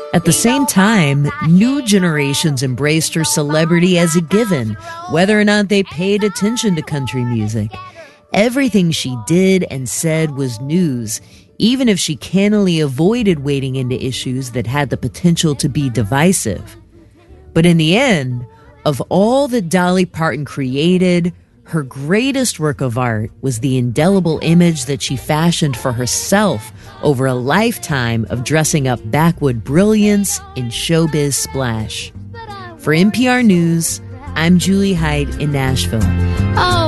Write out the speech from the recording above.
At the same time, new generations embraced her celebrity as a given, whether or not they paid attention to country music. Everything she did and said was news, even if she cannily avoided wading into issues that had the potential to be divisive. But in the end, of all that Dolly Parton created, her greatest work of art was the indelible image that she fashioned for herself over a lifetime of dressing up backwood brilliance in showbiz splash. For NPR News, I'm Julie Hyde in Nashville. Oh.